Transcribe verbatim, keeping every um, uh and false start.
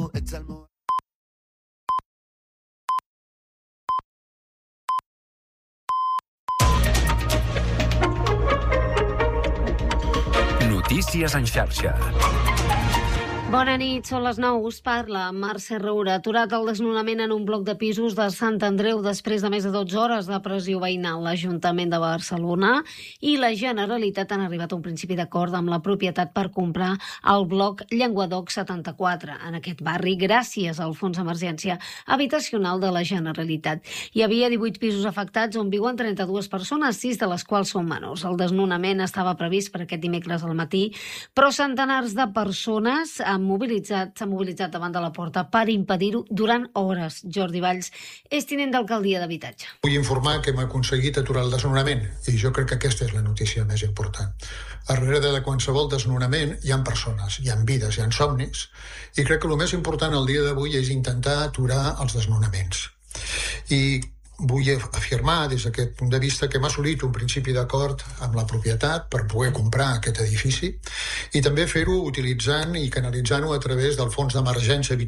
tu ets el meu... Notícies en xarxa. Bona nit, són les nou, us parla Mercè Roura. Aturat el desnonament en un bloc de pisos de Sant Andreu després de més de dotze hores de pressió veïnal. L'Ajuntament de Barcelona i la Generalitat han arribat a un principi d'acord amb la propietat per comprar el bloc Llenguadoc setanta-quatre en aquest barri gràcies al Fons d'Emergència Habitacional de la Generalitat. Hi havia divuit pisos afectats on viuen trenta-dues persones, sis de les quals són menors. El desnonament estava previst per aquest dimecres al matí, però centenars de persones han mobilitzat, s'ha mobilitzat davant de la porta per impedir-ho durant hores. Jordi Valls és tinent d'alcaldia d'habitatge. Vull informar que hem aconseguit aturar el desnonament i jo crec que aquesta és la notícia més important. Darrere de qualsevol desnonament hi ha persones, hi ha vides, hi ha somnis i crec que el més important el dia d'avui és intentar aturar els desnonaments. I vull afirmar des d'aquest punt de vista que hem assolit un principi d'acord amb la propietat per poder comprar aquest edifici i també fer-ho utilitzant i canalitzant-ho a través del Fons d'Emergència